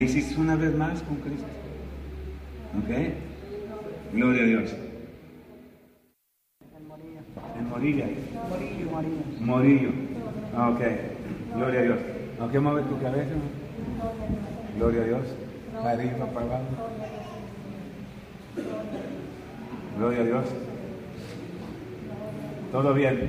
hiciste una vez más con Cristo. ¿Ok? Gloria a Dios. En Morilla. Morillo. Ok. Gloria a Dios. ¿Ok? Mueve tu cabeza. Gloria a Dios. Para arriba, para abajo. Gloria a Dios. ¿Todo bien?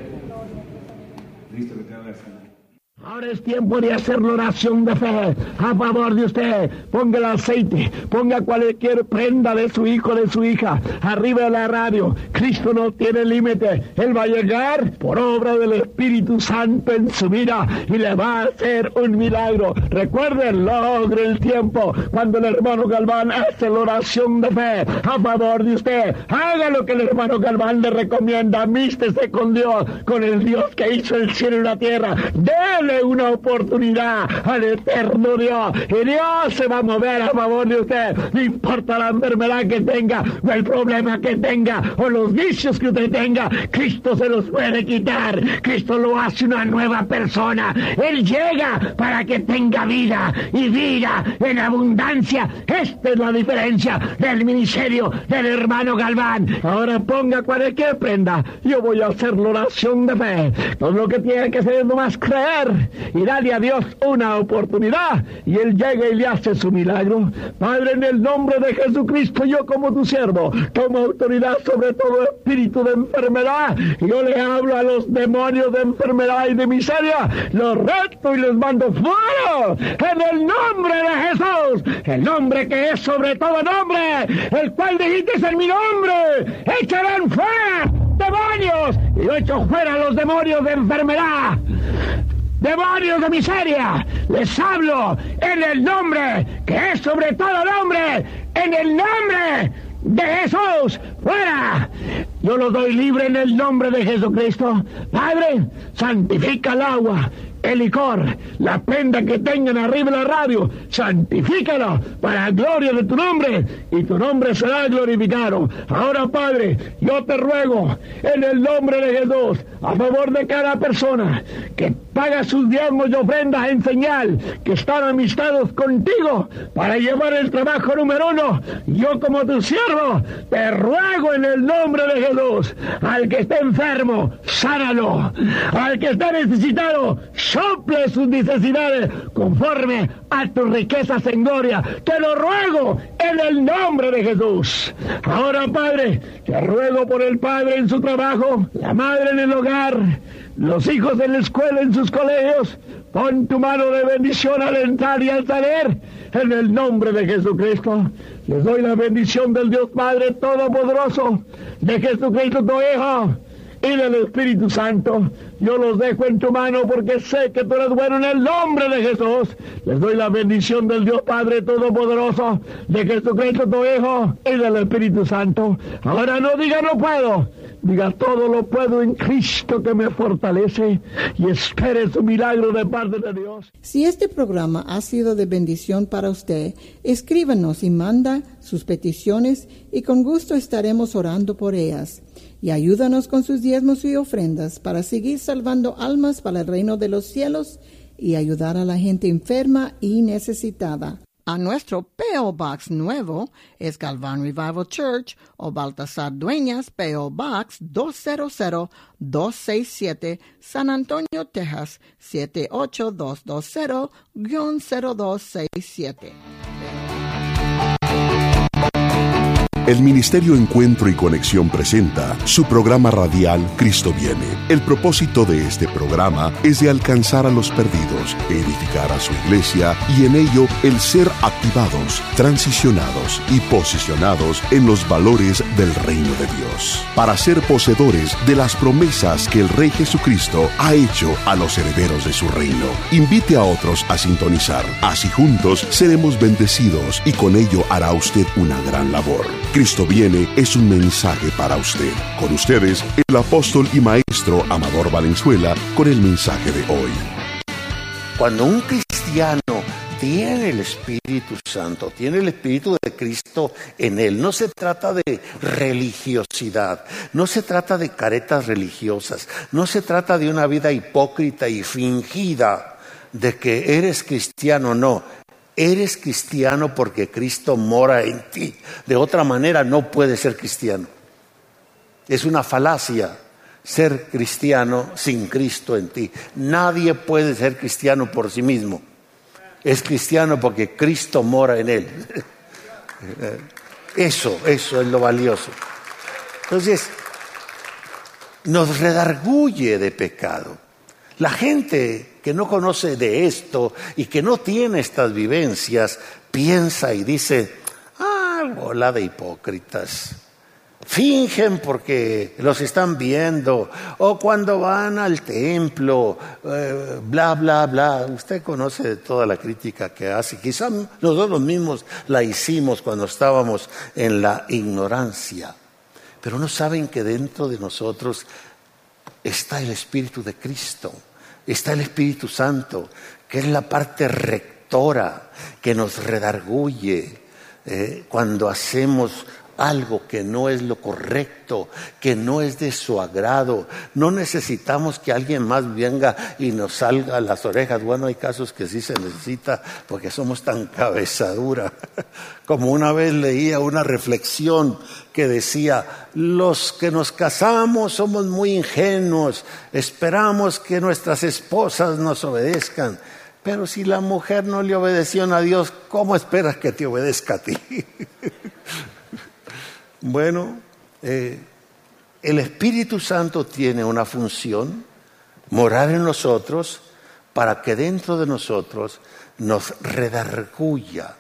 Listo, que te haga sanar. Ahora es tiempo de hacer la oración de fe a favor de usted. Ponga el aceite, ponga cualquier prenda de su hijo, de su hija, arriba de la radio. Cristo no tiene límite. Él va a llegar por obra del Espíritu Santo en su vida y le va a hacer un milagro. Recuerden, logre el tiempo cuando el hermano Galván hace la oración de fe a favor de usted. Haga lo que el hermano Galván le recomienda. Místese con Dios, con el Dios que hizo el cielo y la tierra. Dele una oportunidad al eterno Dios y Dios se va a mover a favor de usted. No importa la enfermedad que tenga o el problema que tenga o los vicios que usted tenga, Cristo se los puede quitar. Cristo lo hace una nueva persona. Él llega para que tenga vida y vida en abundancia. Esta es la diferencia del ministerio del hermano Galván. Ahora ponga cualquier prenda. Yo voy a hacer la oración de fe. Todo lo que tiene que hacer es nomás creer y dale a Dios una oportunidad y Él llega y le hace su milagro. Padre, en el nombre de Jesucristo, yo como tu siervo tomo autoridad sobre todo espíritu de enfermedad. Yo le hablo a los demonios de enfermedad y de miseria, los reto y les mando fuera en el nombre de Jesús, el nombre que es sobre todo nombre, el cual dijiste en mi nombre echarán fuera demonios, y yo echo fuera los demonios de enfermedad, demonios de miseria. Les hablo en el nombre que es sobre todo nombre, en el nombre de Jesús, fuera. Yo los doy libre en el nombre de Jesucristo. Padre, santifica el agua, el licor, la prenda que tengan arriba de la radio, santifícalo para la gloria de tu nombre, y tu nombre será glorificado. Ahora, Padre, yo te ruego en el nombre de Jesús, a favor de cada persona que paga sus diezmos y ofrendas en señal que están amistados contigo para llevar el trabajo número uno. Yo como tu siervo te ruego en el nombre de Jesús, al que esté enfermo, sánalo, al que esté necesitado, sople sus necesidades conforme a tus riquezas en gloria. Te lo ruego en el nombre de Jesús. Ahora, Padre, te ruego por el padre en su trabajo, la madre en el hogar, los hijos en la escuela, en sus colegios. Pon tu mano de bendición al entrar y al salir en el nombre de Jesucristo. Les doy la bendición del Dios Padre Todopoderoso, de Jesucristo tu Hijo y del Espíritu Santo. Yo los dejo en tu mano porque sé que tú eres bueno en el nombre de Jesús. Les doy la bendición del Dios Padre Todopoderoso, de Jesucristo tu Hijo y del Espíritu Santo. Ahora no diga no puedo, diga todo lo puedo en Cristo que me fortalece, y espere su milagro de parte de Dios. Si este programa ha sido de bendición para usted, escríbanos y manda sus peticiones y con gusto estaremos orando por ellas. Y ayúdanos con sus diezmos y ofrendas para seguir salvando almas para el reino de los cielos y ayudar a la gente enferma y necesitada. A nuestro P.O. Box nuevo es Galván Revival Church o Baltasar Dueñas, P.O. Box 200-267, San Antonio, Texas 78220-0267. El Ministerio Encuentro y Conexión presenta su programa radial Cristo Viene. El propósito de este programa es de alcanzar a los perdidos, edificar a su iglesia y en ello el ser activados, transicionados y posicionados en los valores del reino de Dios, para ser poseedores de las promesas que el Rey Jesucristo ha hecho a los herederos de su reino. Invite a otros a sintonizar, así juntos seremos bendecidos y con ello hará usted una gran labor. Cristo Viene es un mensaje para usted. Con ustedes, el apóstol y maestro Amador Valenzuela con el mensaje de hoy. Cuando un cristiano tiene el Espíritu Santo, tiene el Espíritu de Cristo en él, no se trata de religiosidad, no se trata de caretas religiosas, no se trata de una vida hipócrita y fingida de que eres cristiano, no. Eres cristiano porque Cristo mora en ti. De otra manera no puedes ser cristiano. Es una falacia ser cristiano sin Cristo en ti. Nadie puede ser cristiano por sí mismo. Es cristiano porque Cristo mora en él. Eso es lo valioso. Entonces, nos redarguye de pecado. La gente que no conoce de esto y que no tiene estas vivencias, piensa y dice, bola de hipócritas. Fingen porque los están viendo, o cuando van al templo, bla, bla, bla. Usted conoce toda la crítica que hace. Quizá nosotros mismos la hicimos cuando estábamos en la ignorancia. Pero no saben que dentro de nosotros está el Espíritu de Cristo, está el Espíritu Santo, que es la parte rectora que nos redarguye cuando hacemos algo que no es lo correcto, que no es de su agrado. No necesitamos que alguien más venga y nos salga las orejas. Bueno, hay casos que sí se necesita porque somos tan cabezadura. Como una vez leía una reflexión que decía, los que nos casamos somos muy ingenuos, esperamos que nuestras esposas nos obedezcan. Pero si la mujer no le obedeció a Dios, ¿cómo esperas que te obedezca a ti? Bueno, el Espíritu Santo tiene una función, morar en nosotros, para que dentro de nosotros nos redarguya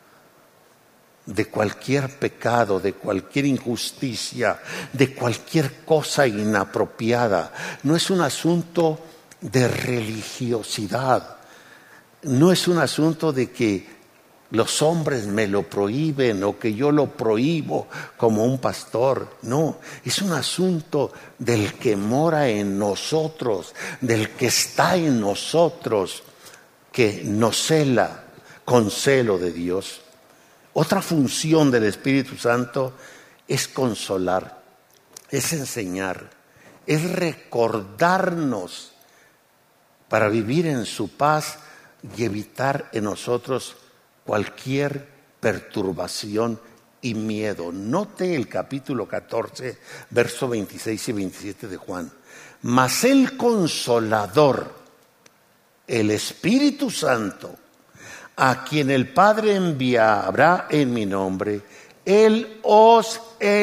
de cualquier pecado, de cualquier injusticia, de cualquier cosa inapropiada. No es un asunto de religiosidad, no es un asunto de que los hombres me lo prohíben o que yo lo prohíbo como un pastor. No, es un asunto del que mora en nosotros, del que está en nosotros, que nos cela con celo de Dios. Otra función del Espíritu Santo es consolar, es enseñar, es recordarnos para vivir en su paz y evitar en nosotros cualquier perturbación y miedo. Note el capítulo 14, versos 26 y 27 de Juan. Mas el Consolador, el Espíritu Santo, a quien el Padre enviará en mi nombre, Él os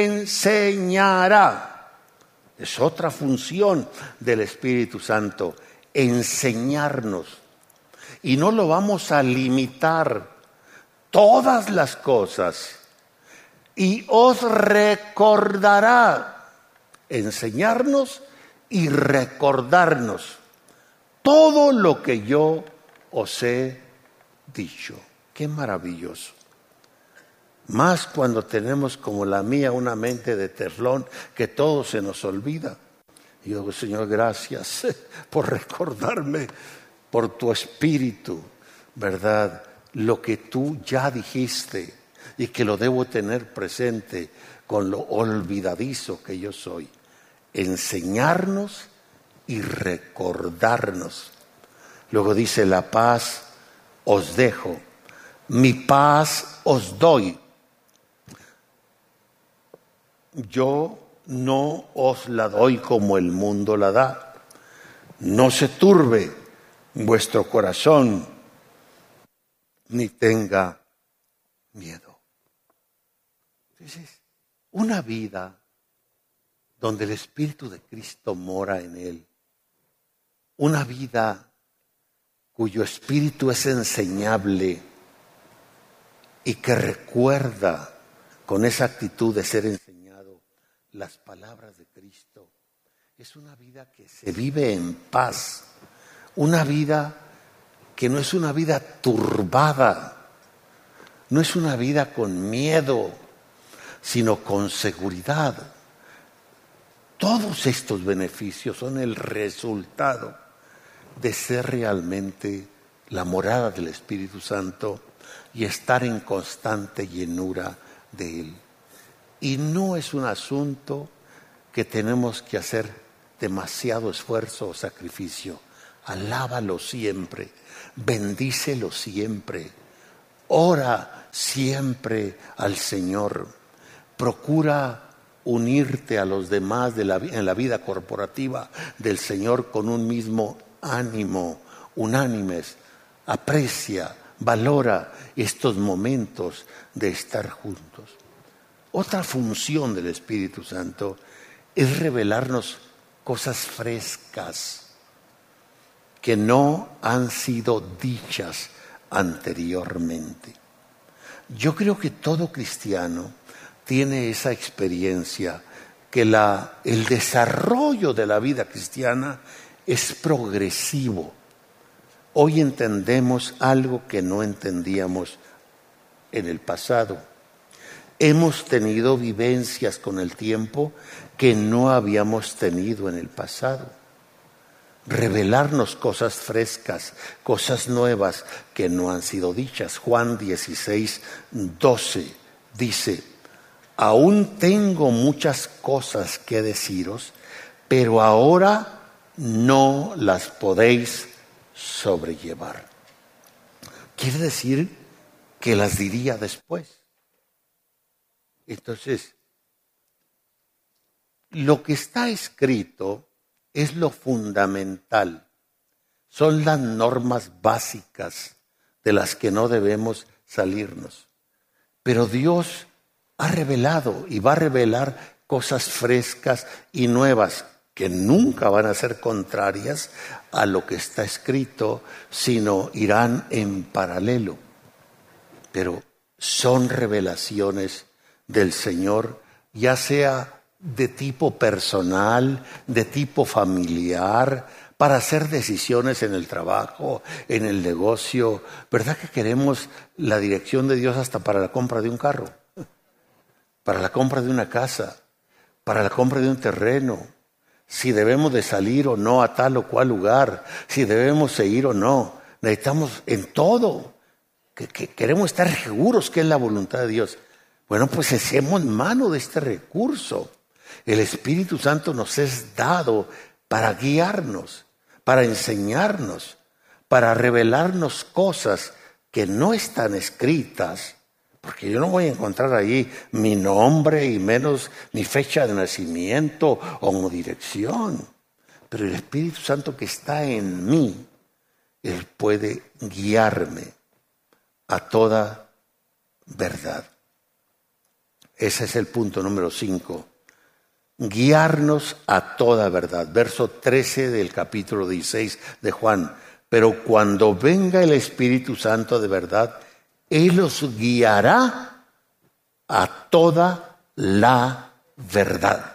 enseñará. Es otra función del Espíritu Santo, enseñarnos. Y no lo vamos a limitar. Todas las cosas, y os recordará, enseñarnos y recordarnos todo lo que yo os he dicho. Qué maravilloso. Más cuando tenemos como la mía una mente de teflón que todo se nos olvida. Y yo digo, Señor, gracias por recordarme, por tu Espíritu, ¿verdad? Lo que tú ya dijiste y que lo debo tener presente con lo olvidadizo que yo soy. Enseñarnos y recordarnos. Luego dice, la paz os dejo, mi paz os doy. Yo no os la doy como el mundo la da. No se turbe vuestro corazón, ni tenga miedo. Entonces, una vida donde el Espíritu de Cristo mora en él, una vida cuyo espíritu es enseñable y que recuerda con esa actitud de ser enseñado las palabras de Cristo, es una vida que se vive en paz, una vida que no es una vida turbada, no es una vida con miedo, sino con seguridad. Todos estos beneficios son el resultado de ser realmente la morada del Espíritu Santo y estar en constante llenura de Él. Y no es un asunto que tenemos que hacer demasiado esfuerzo o sacrificio. Alábalo siempre, bendícelo siempre, Ora siempre al Señor. Procura unirte a los demás en la vida corporativa del Señor con un mismo ánimo, unánimes. Aprecia, valora estos momentos de estar juntos. Otra función del Espíritu Santo es revelarnos cosas frescas que no han sido dichas anteriormente. Yo creo que todo cristiano tiene esa experiencia, que el desarrollo de la vida cristiana es progresivo. Hoy entendemos algo que no entendíamos en el pasado. Hemos tenido vivencias con el tiempo que no habíamos tenido en el pasado. Revelarnos cosas frescas, cosas nuevas que no han sido dichas. Juan 16:12 dice: aún tengo muchas cosas que deciros, pero ahora no las podéis sobrellevar. Quiere decir que las diría después. Entonces, lo que está escrito es lo fundamental. Son las normas básicas de las que no debemos salirnos. Pero Dios ha revelado y va a revelar cosas frescas y nuevas que nunca van a ser contrarias a lo que está escrito, sino irán en paralelo. Pero son revelaciones del Señor, ya sea de tipo personal, de tipo familiar, para hacer decisiones en el trabajo, en el negocio. ¿Verdad que queremos la dirección de Dios hasta para la compra de un carro? Para la compra de una casa, para la compra de un terreno, si debemos de salir o no a tal o cual lugar, si debemos seguir o no. Necesitamos en todo, que queremos estar seguros que es la voluntad de Dios. Bueno, pues echemos mano de este recurso. El Espíritu Santo nos es dado para guiarnos, para enseñarnos, para revelarnos cosas que no están escritas, porque yo no voy a encontrar ahí mi nombre y menos mi fecha de nacimiento o mi dirección. Pero el Espíritu Santo que está en mí, Él puede guiarme a toda verdad. Ese es el punto número 5. Guiarnos a toda verdad. Verso 13 del capítulo 16 de Juan. Pero cuando venga el Espíritu Santo de verdad, Él os guiará a toda la verdad.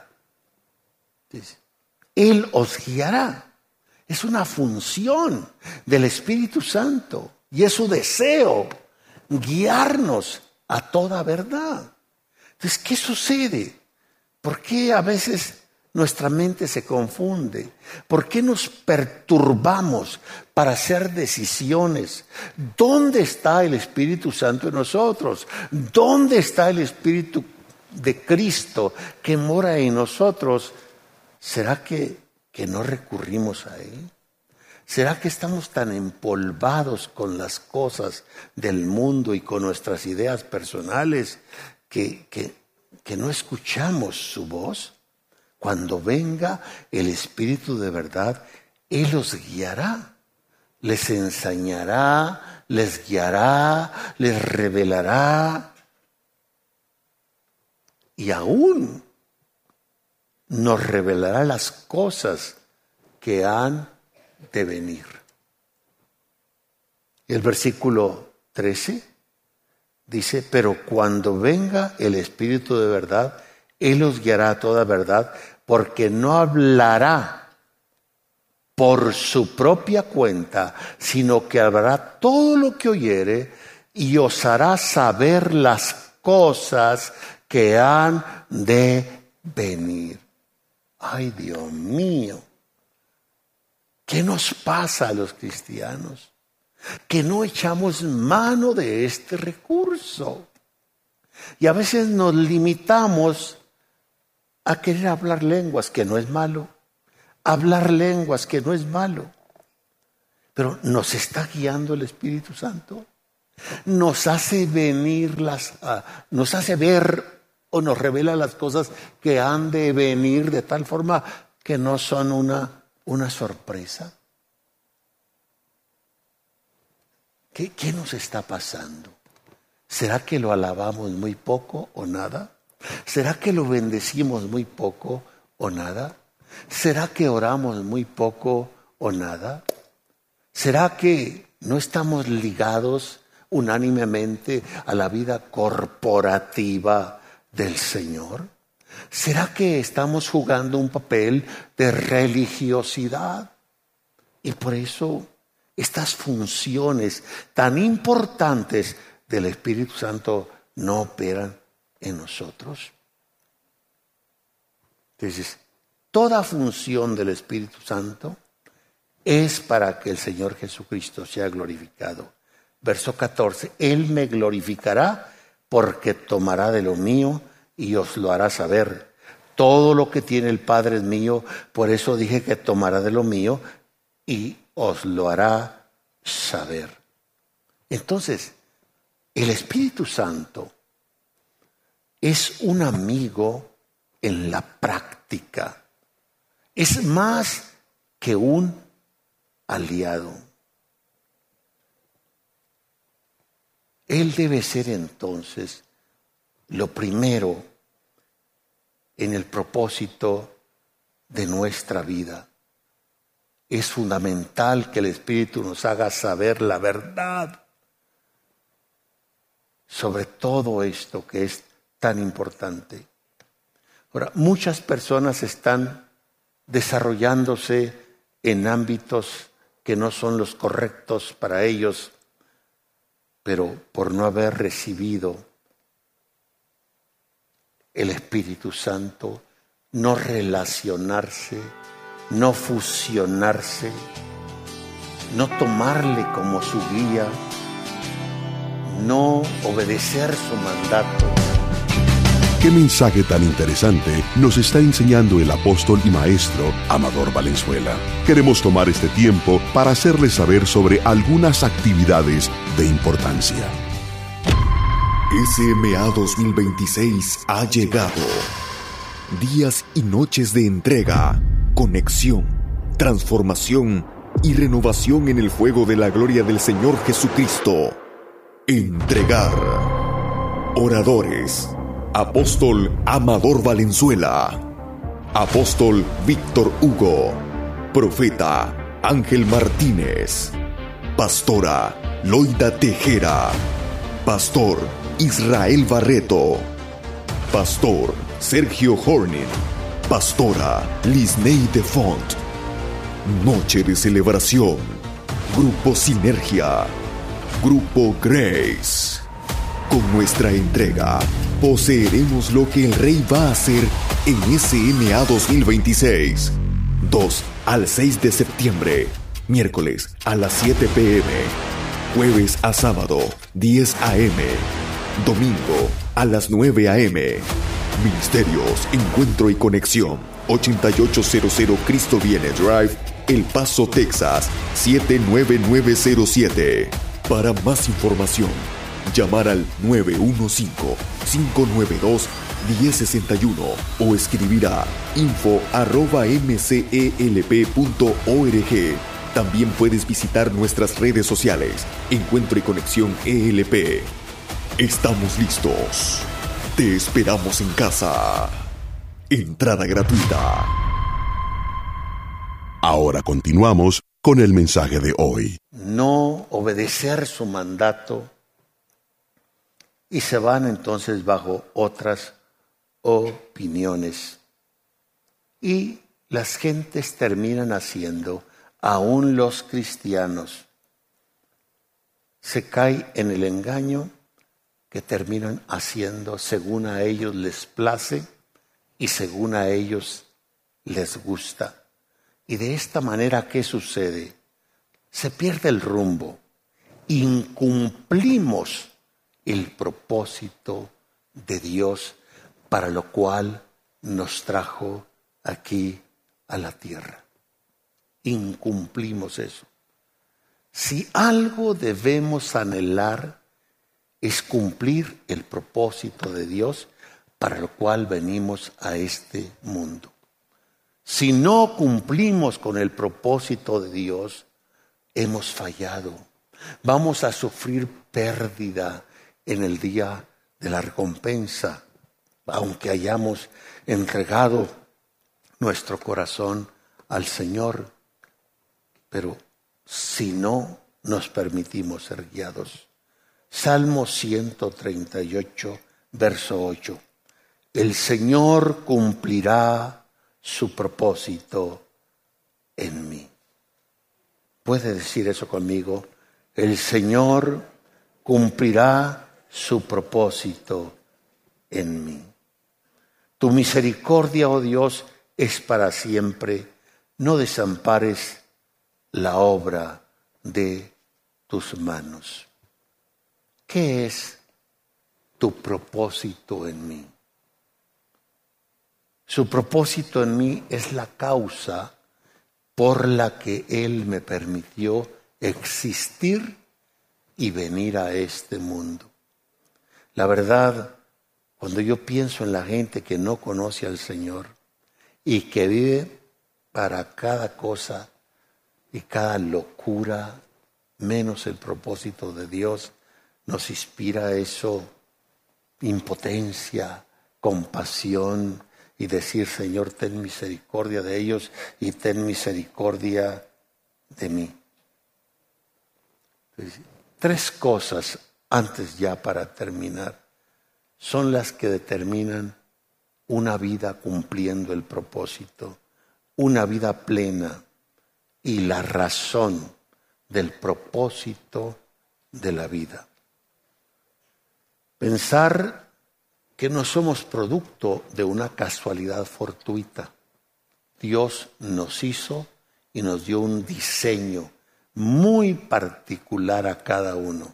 Él os guiará. Es una función del Espíritu Santo y es su deseo guiarnos a toda verdad. Entonces, ¿qué sucede? ¿Por qué a veces nuestra mente se confunde? ¿Por qué nos perturbamos para hacer decisiones? ¿Dónde está el Espíritu Santo en nosotros? ¿Dónde está el Espíritu de Cristo que mora en nosotros? ¿Será que no recurrimos a Él? ¿Será que estamos tan empolvados con las cosas del mundo y con nuestras ideas personales que no escuchamos su voz? Cuando venga el Espíritu de verdad, Él los guiará, les enseñará, les guiará, les revelará y aún nos revelará las cosas que han de venir. El versículo 13 dice: pero cuando venga el Espíritu de verdad, Él os guiará a toda verdad, porque no hablará por su propia cuenta, sino que hablará todo lo que oyere y os hará saber las cosas que han de venir. Ay, Dios mío, ¿qué nos pasa a los cristianos? Que no echamos mano de este recurso. Y a veces nos limitamos a querer hablar lenguas, que no es malo. Hablar lenguas, que no es malo. Pero ¿nos está guiando el Espíritu Santo? Nos hace nos hace ver o nos revela las cosas que han de venir de tal forma que no son una sorpresa. ¿Qué nos está pasando? ¿Será que lo alabamos muy poco o nada? ¿Será que lo bendecimos muy poco o nada? ¿Será que oramos muy poco o nada? ¿Será que no estamos ligados unánimemente a la vida corporativa del Señor? ¿Será que estamos jugando un papel de religiosidad? Y por eso estas funciones tan importantes del Espíritu Santo no operan en nosotros. Entonces, toda función del Espíritu Santo es para que el Señor Jesucristo sea glorificado. Verso 14, Él me glorificará porque tomará de lo mío y os lo hará saber. Todo lo que tiene el Padre es mío, por eso dije que tomará de lo mío y os lo hará saber. Entonces, el Espíritu Santo es un amigo en la práctica. Es más que un aliado. Él debe ser entonces lo primero en el propósito de nuestra vida. Es fundamental que el Espíritu nos haga saber la verdad sobre todo esto que es tan importante. Ahora, muchas personas están desarrollándose en ámbitos que no son los correctos para ellos, pero por no haber recibido el Espíritu Santo, no relacionarse, no fusionarse, no tomarle como su guía, no obedecer su mandato. ¿Qué mensaje tan interesante nos está enseñando el apóstol y maestro Amador Valenzuela? Queremos tomar este tiempo para hacerles saber sobre algunas actividades de importancia. SMA 2026 ha llegado. Días y noches de entrega, conexión, transformación y renovación en el fuego de la gloria del Señor Jesucristo. Entregar. Oradores: Apóstol Amador Valenzuela, Apóstol Víctor Hugo, Profeta Ángel Martínez, Pastora Loida Tejera, Pastor Israel Barreto, Pastor Sergio Horning, Pastora Lisney de Font. Noche de celebración. Grupo Sinergia, Grupo Grace. Con nuestra entrega, poseeremos lo que el Rey va a hacer en SMA 2026. 2 al 6 de septiembre, miércoles a las 7 p.m., jueves a sábado, 10 a.m., domingo a las 9 a.m. Ministerios, Encuentro y Conexión, 8800 Cristo Viene Drive, El Paso, Texas, 79907. Para más información, llamar al 915-592-1061 o escribir a info@mcelp.org. También puedes visitar nuestras redes sociales, Encuentro y Conexión ELP. Estamos listos. Te esperamos en casa. Entrada gratuita. Ahora continuamos con el mensaje de hoy. No obedecer su mandato y se van entonces bajo otras opiniones. Y las gentes terminan haciendo, aún los cristianos, se cae en el engaño que terminan haciendo según a ellos les place y según a ellos les gusta. Y de esta manera, ¿qué sucede? Se pierde el rumbo. Incumplimos el propósito de Dios para lo cual nos trajo aquí a la tierra. Incumplimos eso. Si algo debemos anhelar es cumplir el propósito de Dios para lo cual venimos a este mundo. Si no cumplimos con el propósito de Dios, hemos fallado. Vamos a sufrir pérdida en el día de la recompensa, aunque hayamos entregado nuestro corazón al Señor. Pero si no nos permitimos ser guiados. Salmo 138, verso 8. El Señor cumplirá su propósito en mí. ¿Puede decir eso conmigo? El Señor cumplirá su propósito en mí. Tu misericordia, oh Dios, es para siempre. No desampares la obra de tus manos. ¿Qué es tu propósito en mí? Su propósito en mí es la causa por la que Él me permitió existir y venir a este mundo. La verdad, cuando yo pienso en la gente que no conoce al Señor y que vive para cada cosa y cada locura, menos el propósito de Dios, nos inspira eso, impotencia, compasión, y decir, Señor, ten misericordia de ellos y ten misericordia de mí. Entonces, 3 cosas antes ya para terminar son las que determinan una vida cumpliendo el propósito, una vida plena y la razón del propósito de la vida. Pensar que no somos producto de una casualidad fortuita. Dios nos hizo y nos dio un diseño muy particular a cada uno.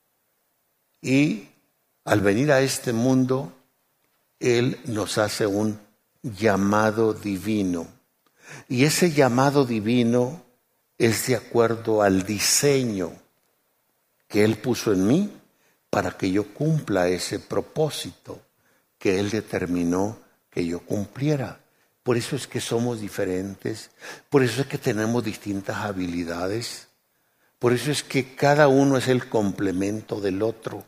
Y al venir a este mundo, Él nos hace un llamado divino. Y ese llamado divino es de acuerdo al diseño que Él puso en mí para que yo cumpla ese propósito que Él determinó que yo cumpliera. Por eso es que somos diferentes, por eso es que tenemos distintas habilidades, por eso es que cada uno es el complemento del otro.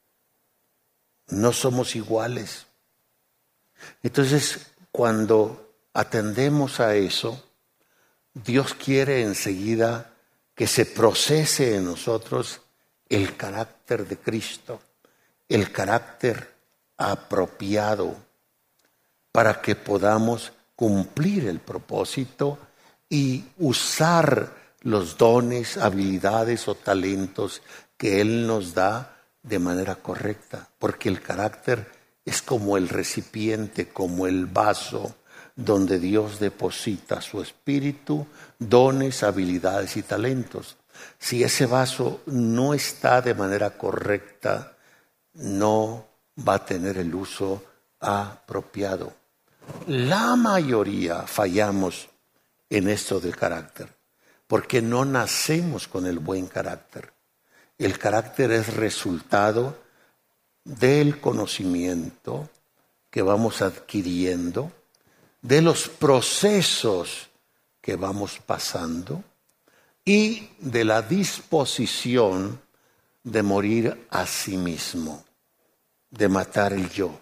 No somos iguales. Entonces, cuando atendemos a eso, Dios quiere enseguida que se procese en nosotros el carácter de Cristo, el carácter apropiado para que podamos cumplir el propósito y usar los dones, habilidades o talentos que Él nos da de manera correcta, porque el carácter es como el recipiente, como el vaso donde Dios deposita su espíritu, dones, habilidades y talentos. Si ese vaso no está de manera correcta, no va a tener el uso apropiado. La mayoría fallamos en esto del carácter, porque no nacemos con el buen carácter. El carácter es resultado del conocimiento que vamos adquiriendo, de los procesos que vamos pasando y de la disposición de morir a sí mismo, de matar el yo,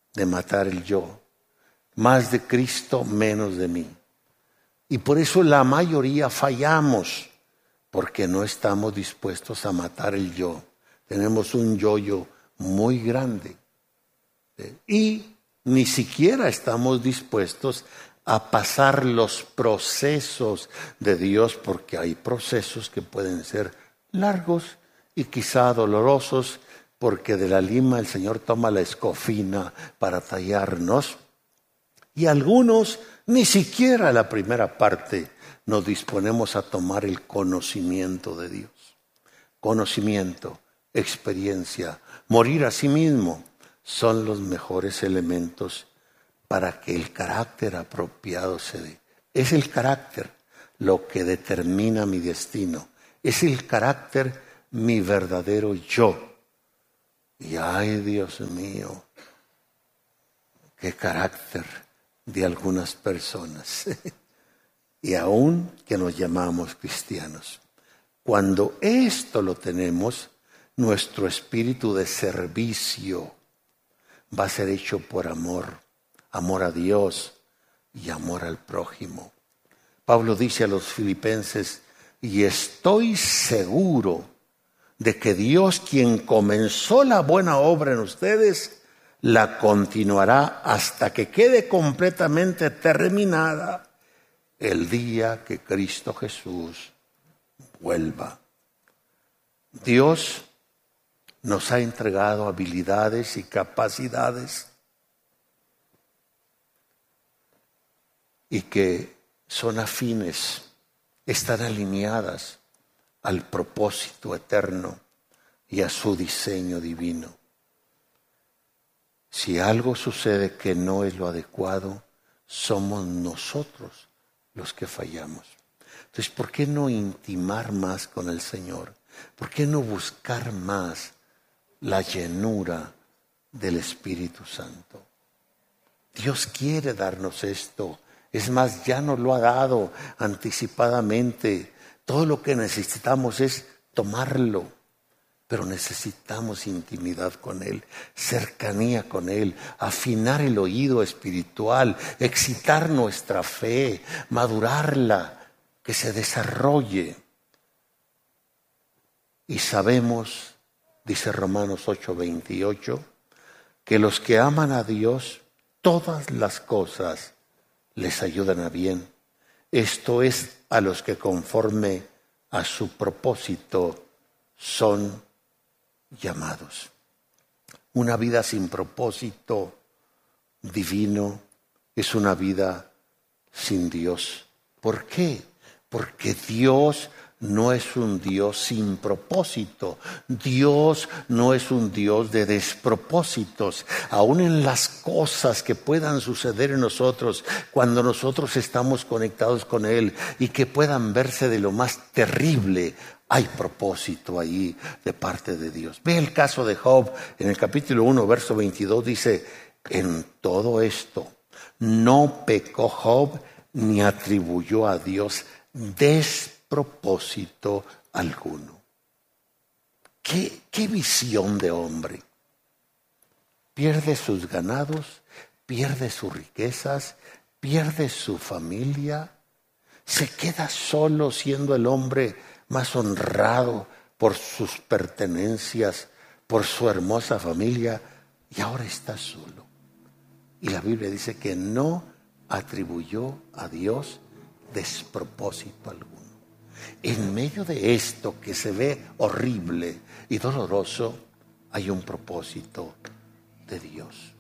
más de Cristo, menos de mí. Y por eso la mayoría fallamos, porque no estamos dispuestos a matar el yo. Tenemos un yo muy grande. Y ni siquiera estamos dispuestos a pasar los procesos de Dios, porque hay procesos que pueden ser largos y quizá dolorosos, porque de la lima el Señor toma la escofina para tallarnos. Y algunos, ni siquiera la primera parte, nos disponemos a tomar el conocimiento de Dios. Conocimiento, experiencia, morir a sí mismo son los mejores elementos para que el carácter apropiado se dé. Es el carácter lo que determina mi destino. Es el carácter mi verdadero yo. Y ay, Dios mío, qué carácter de algunas personas. Y aún que nos llamamos cristianos. Cuando esto lo tenemos, nuestro espíritu de servicio va a ser hecho por amor a Dios y amor al prójimo. Pablo dice a los filipenses, y estoy seguro de que Dios, quien comenzó la buena obra en ustedes, la continuará hasta que quede completamente terminada el día que Cristo Jesús vuelva. Dios nos ha entregado habilidades y capacidades y que son afines, están alineadas al propósito eterno y a su diseño divino. Si algo sucede que no es lo adecuado, somos nosotros los que fallamos. Entonces, ¿por qué no intimar más con el Señor? ¿Por qué no buscar más la llenura del Espíritu Santo? Dios quiere darnos esto. Es más, ya nos lo ha dado anticipadamente. Todo lo que necesitamos es tomarlo. Pero necesitamos intimidad con Él, cercanía con Él, afinar el oído espiritual, excitar nuestra fe, madurarla, que se desarrolle. Y sabemos, dice Romanos 8:28, que los que aman a Dios, todas las cosas les ayudan a bien. Esto es, a los que conforme a su propósito son llamados. Una vida sin propósito divino es una vida sin Dios. ¿Por qué? Porque Dios no es un Dios sin propósito. Dios no es un Dios de despropósitos. Aún en las cosas que puedan suceder en nosotros, cuando nosotros estamos conectados con Él y que puedan verse de lo más terrible, hay propósito ahí de parte de Dios. Ve el caso de Job en el capítulo 1, verso 22, dice, en todo esto no pecó Job ni atribuyó a Dios despropósito alguno. ¿Qué visión de hombre? Pierde sus ganados, pierde sus riquezas, pierde su familia, se queda solo siendo el hombre más honrado por sus pertenencias, por su hermosa familia, y ahora está solo. Y la Biblia dice que no atribuyó a Dios despropósito alguno. En medio de esto que se ve horrible y doloroso, hay un propósito de Dios.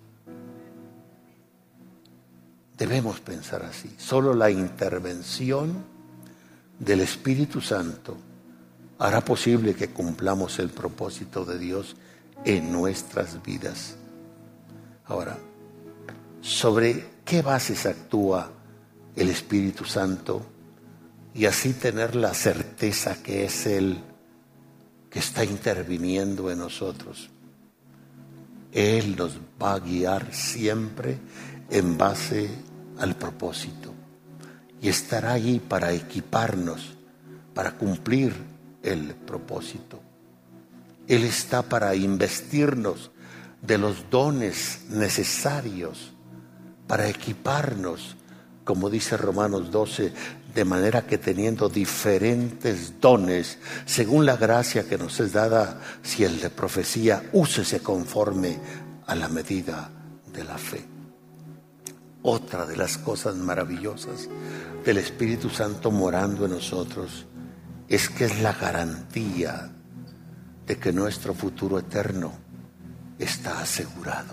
Debemos pensar así. Solo la intervención del Espíritu Santo hará posible que cumplamos el propósito de Dios en nuestras vidas. Ahora, ¿sobre qué bases actúa el Espíritu Santo? Y así tener la certeza que es Él que está interviniendo en nosotros. Él nos va a guiar siempre en base al propósito. Y estará allí para equiparnos, para cumplir el propósito. Él está para investirnos de los dones necesarios, para equiparnos, como dice Romanos 12, de manera que teniendo diferentes dones, según la gracia que nos es dada, si el de profecía, úsese conforme a la medida de la fe. Otra de las cosas maravillosas del Espíritu Santo morando en nosotros es que es la garantía de que nuestro futuro eterno está asegurado.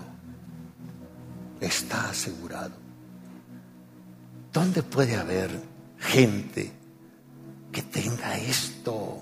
Está asegurado. ¿Dónde puede haber gente que tenga esto?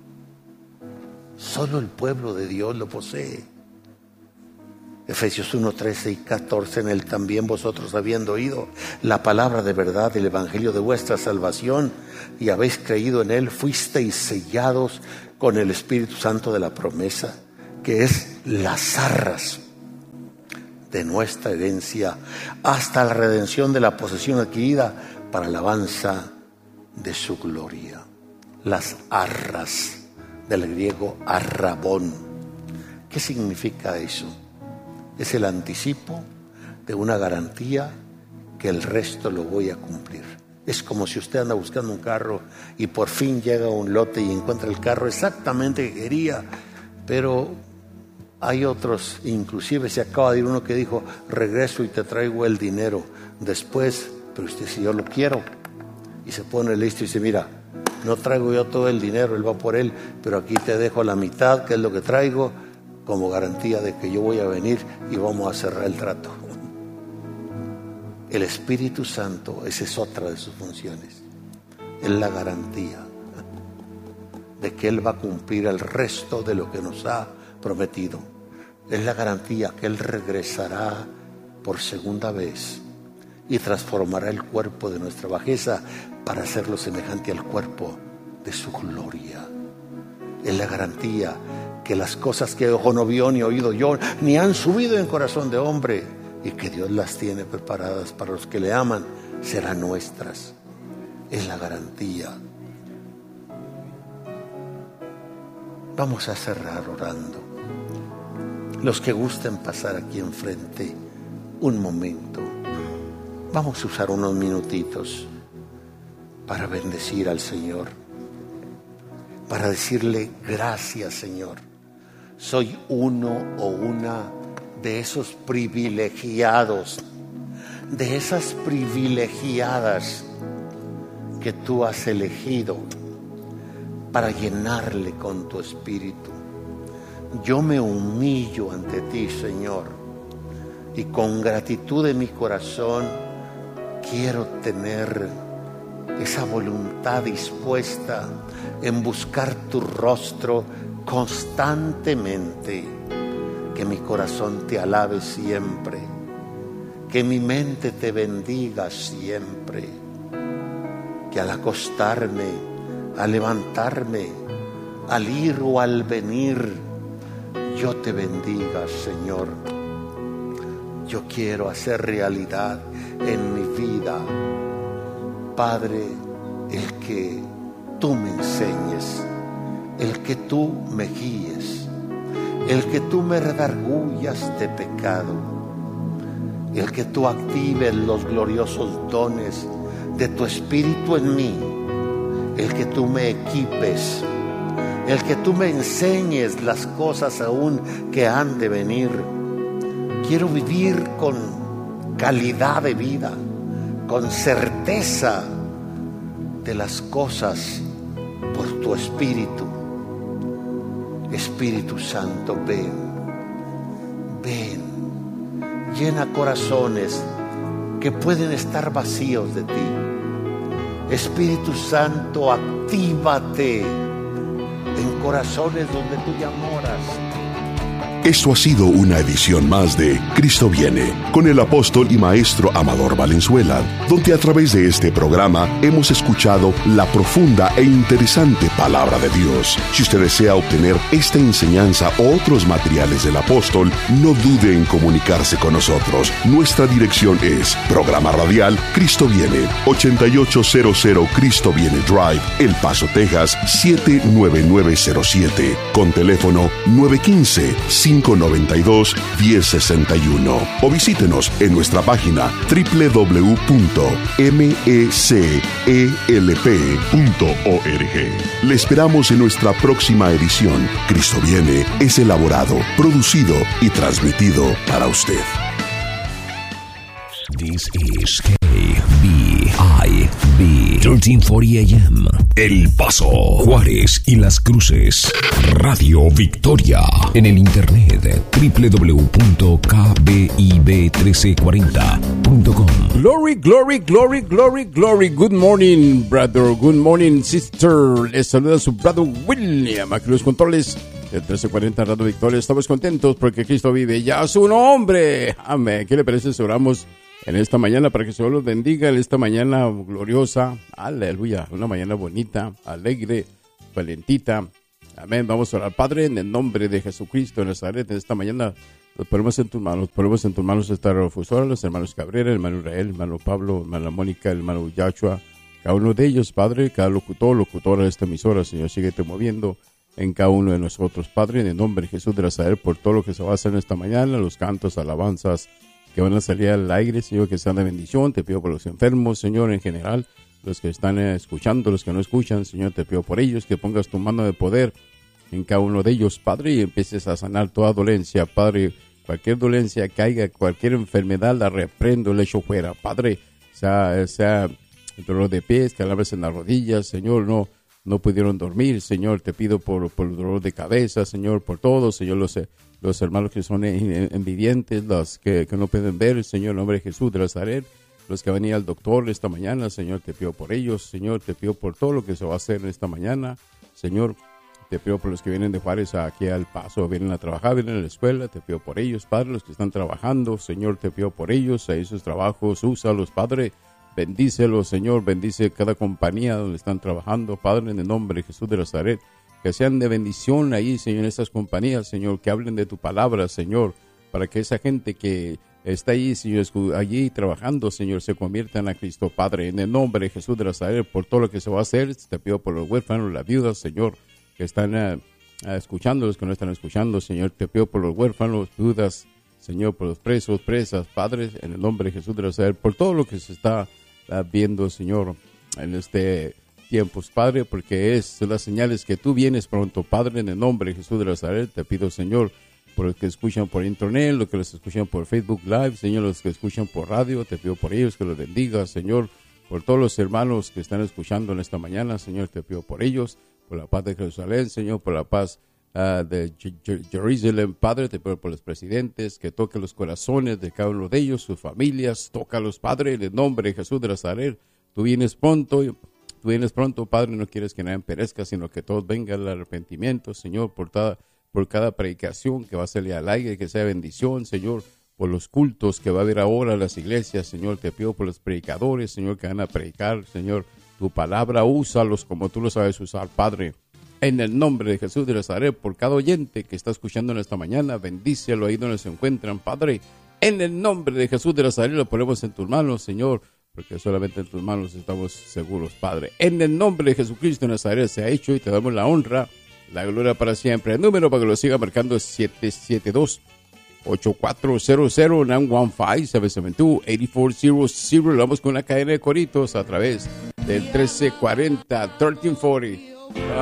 Solo el pueblo de Dios lo posee. Efesios 1, 13 y 14, en él también vosotros, habiendo oído la palabra de verdad, el evangelio de vuestra salvación, y habéis creído en él, fuisteis sellados con el Espíritu Santo de la promesa, que es las arras de nuestra herencia hasta la redención de la posesión adquirida para alabanza de su gloria. Las arras, del griego arrabón. ¿Qué significa eso? Es el anticipo de una garantía que el resto lo voy a cumplir. Es como si usted anda buscando un carro y por fin llega a un lote y encuentra el carro exactamente que quería, pero hay otros, inclusive se acaba de ir uno que dijo, regreso y te traigo el dinero después, pero usted dice, yo lo quiero, y se pone listo y dice, mira, no traigo yo todo el dinero, él va por él, pero aquí te dejo la mitad, que es lo que traigo, como garantía de que yo voy a venir y vamos a cerrar el trato. El Espíritu Santo, esa es otra de sus funciones, es la garantía de que Él va a cumplir el resto de lo que nos ha prometido. Es la garantía que Él regresará por segunda vez y transformará el cuerpo de nuestra bajeza para hacerlo semejante al cuerpo de su gloria. Es la garantía que las cosas que ojo no vio, ni oído yo, ni han subido en corazón de hombre, y que Dios las tiene preparadas para los que le aman, serán nuestras. Es la garantía. Vamos a cerrar orando. Los que gusten pasar aquí enfrente un momento, vamos a usar unos minutitos para bendecir al Señor, para decirle gracias, Señor. Soy uno o una de esos privilegiados, de esas privilegiadas que tú has elegido para llenarle con tu espíritu. Yo me humillo ante ti, Señor, y con gratitud en mi corazón quiero tener esa voluntad dispuesta en buscar tu rostro constantemente. Que mi corazón te alabe siempre, que mi mente te bendiga siempre, que al acostarme, al levantarme, al ir o al venir, yo te bendiga, Señor. Yo quiero hacer realidad en mi vida, Padre, el que tú me enseñes, el que tú me guíes, el que tú me redarguyas de pecado, el que tú actives los gloriosos dones de tu Espíritu en mí, el que tú me equipes, el que tú me enseñes las cosas aún que han de venir. Quiero vivir con calidad de vida, con certeza de las cosas por tu Espíritu. Espíritu Santo, ven, llena corazones que pueden estar vacíos de ti. Espíritu Santo, actívate en corazones donde tú ya moras. Esto ha sido una edición más de Cristo Viene, con el apóstol y maestro Amador Valenzuela, donde a través de este programa hemos escuchado la profunda e interesante palabra de Dios. Si usted desea obtener esta enseñanza o otros materiales del apóstol, no dude en comunicarse con nosotros. Nuestra dirección es Programa Radial Cristo Viene, 8800 Cristo Viene Drive, El Paso, Texas, 79907, con teléfono 915-592-1061, o visítenos en nuestra página www.mecelp.org. Le esperamos en nuestra próxima edición. Cristo Viene es elaborado, producido y transmitido para usted. This is KBIB 1340 AM. El Paso, Juárez y Las Cruces. Radio Victoria. En el internet www.kbib1340.com. Glory, glory, glory, glory, glory. Good morning, brother. Good morning, sister. Les saluda su brother William. Aquí los controles de 1340 Radio Victoria. Estamos contentos porque Cristo vive ya su nombre. Amén. ¿Qué le parece si oramos en esta mañana para que el Señor los bendiga en esta mañana gloriosa? Aleluya. Una mañana bonita, alegre, valentita. Amén. Vamos a orar. Padre, en el nombre de Jesucristo de Nazaret, en esta mañana los ponemos en tus manos. Ponemos en tus manos esta radiodifusora, los hermanos Cabrera, el hermano Israel, el hermano Pablo, el hermano Mónica, el hermano Yachua. Cada uno de ellos, Padre, cada locutora de esta emisora, Señor, síguete moviendo en cada uno de nosotros, Padre, en el nombre de Jesús de Nazaret, por todo lo que se va a hacer en esta mañana, los cantos, alabanzas que van a salir al aire, Señor, que sean de bendición. Te pido por los enfermos, Señor, en general, los que están escuchando, los que no escuchan, Señor, te pido por ellos, que pongas tu mano de poder en cada uno de ellos, Padre, y empieces a sanar toda dolencia, Padre. Cualquier dolencia que haya, cualquier enfermedad, la reprendo, la echo fuera, Padre. Sea el dolor de pies, calambres en las rodillas, Señor, no pudieron dormir, Señor, te pido por el dolor de cabeza, Señor, por todo, Señor, los hermanos que son envidientes, los que no pueden ver, Señor, en nombre de Jesús de Nazaret, los que van a ir al doctor esta mañana, Señor, te pido por ellos, Señor, te pido por todo lo que se va a hacer en esta mañana, Señor, te pido por los que vienen de Juárez aquí al Paso, vienen a trabajar, vienen a la escuela, te pido por ellos, Padre, los que están trabajando, Señor, te pido por ellos, a esos trabajos, úsalos, Padre, bendícelos, Señor, bendice cada compañía donde están trabajando, Padre, en el nombre de Jesús de Nazaret, que sean de bendición ahí, Señor, en estas compañías, Señor, que hablen de tu palabra, Señor, para que esa gente que está ahí, Señor, allí trabajando, Señor, se conviertan a Cristo, Padre, en el nombre de Jesús de Nazaret, por todo lo que se va a hacer, te pido por los huérfanos, las viudas, Señor, que están escuchando, los que no están escuchando, Señor, te pido por los huérfanos, viudas, Señor, por los presos, presas, Padre, en el nombre de Jesús de Nazaret, por todo lo que se está viendo, Señor, en este tiempo, Padre, porque es las señales que tú vienes pronto, Padre, en el nombre de Jesús de Nazaret, te pido, Señor, por los que escuchan por internet, los que los escuchan por Facebook Live, Señor, los que escuchan por radio, te pido por ellos que los bendiga, Señor, por todos los hermanos que están escuchando en esta mañana, Señor, te pido por ellos, por la paz de Jerusalén, Señor, por la paz de Jerusalén, Padre, te pido por los presidentes, que toque los corazones de cada uno de ellos, sus familias, tócalos, Padre, en el nombre de Jesús de Nazaret. Tú vienes pronto, Padre, no quieres que nadie perezca, sino que todos vengan al arrepentimiento, Señor, por cada predicación que va a salir al aire, que sea bendición, Señor, por los cultos que va a haber ahora en las iglesias, Señor, te pido por los predicadores, Señor, que van a predicar, Señor, tu palabra, úsalos como tú lo sabes usar, Padre. En el nombre de Jesús de Nazaret, por cada oyente que está escuchando en esta mañana, bendícelo ahí donde se encuentran, Padre. En el nombre de Jesús de Nazaret, lo ponemos en tus manos, Señor, porque solamente en tus manos estamos seguros, Padre. En el nombre de Jesucristo de Nazaret se ha hecho y te damos la honra, la gloria para siempre. El número para que lo siga marcando es 772-8400-915-772-8400. Lo vamos con una cadena de coritos a través del 1340, 1340.